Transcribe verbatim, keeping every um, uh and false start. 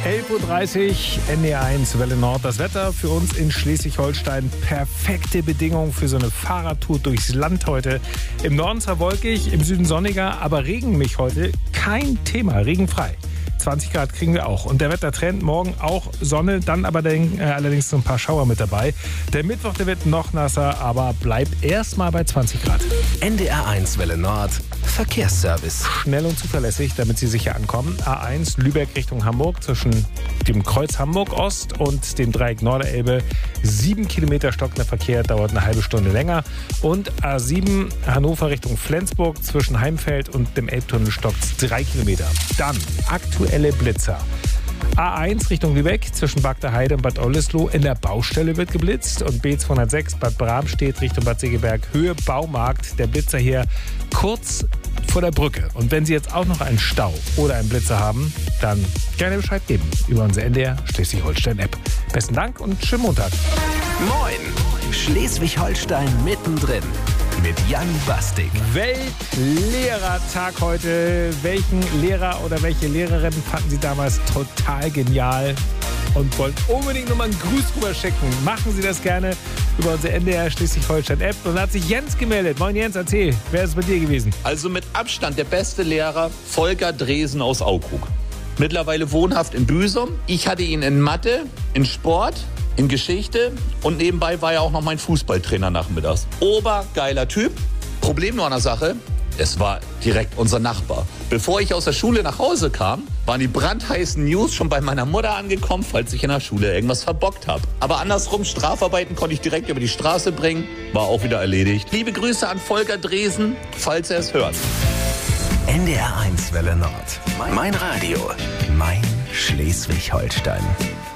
elf Uhr dreißig, N D R eins, Welle Nord. Das Wetter für uns in Schleswig-Holstein. Perfekte Bedingungen für so eine Fahrradtour durchs Land heute. Im Norden zwar wolkig, im Süden sonniger, aber Regen mich heute kein Thema, regenfrei. zwanzig Grad kriegen wir auch. Und der Wettertrend morgen auch Sonne, dann aber den, äh, allerdings so ein paar Schauer mit dabei. Der Mittwoch, der wird noch nasser, aber bleibt erstmal bei zwanzig Grad. N D R eins Welle Nord, Verkehrsservice. Schnell und zuverlässig, damit Sie sicher ankommen. A eins Lübeck Richtung Hamburg zwischen dem Kreuz Hamburg Ost und dem Dreieck Norderelbe. Sieben Kilometer stockender Verkehr, dauert eine halbe Stunde länger. Und A sieben Hannover Richtung Flensburg zwischen Heimfeld und dem Elbtunnel stockt drei Kilometer. Dann aktuelle Blitzer. A eins Richtung Lübeck zwischen Bagdaheide und Bad Oldesloe. In der Baustelle wird geblitzt. Und B zweihundertsechs Bad Bramstedt Richtung Bad Segeberg, Höhe Baumarkt. Der Blitzer hier kurz vor der Brücke. Und wenn Sie jetzt auch noch einen Stau oder einen Blitzer haben, dann gerne Bescheid geben über unsere N D R Schleswig-Holstein-App. Besten Dank und schönen Montag. Moin, Schleswig-Holstein mittendrin. Mit Jan Bastik. Weltlehrertag heute. Welchen Lehrer oder welche Lehrerin fanden Sie damals total genial und wollten unbedingt nochmal einen Gruß rüber schicken? Machen Sie das gerne über unsere N D R Schleswig-Holstein-App. Und da hat sich Jens gemeldet. Moin Jens, erzähl, wer ist es bei dir gewesen? Also mit Abstand der beste Lehrer, Volker Dresen aus Aukrug. Mittlerweile wohnhaft in Büsum. Ich hatte ihn in Mathe, in Sport, in Geschichte und nebenbei war er auch noch mein Fußballtrainer nachmittags. Obergeiler Typ. Problem nur an der Sache, es war direkt unser Nachbar. Bevor ich aus der Schule nach Hause kam, waren die brandheißen News schon bei meiner Mutter angekommen, falls ich in der Schule irgendwas verbockt habe. Aber andersrum, Strafarbeiten konnte ich direkt über die Straße bringen, war auch wieder erledigt. Liebe Grüße an Volker Dresen, falls er es hört. N D R eins Welle Nord. Mein Radio, mein Schleswig-Holstein.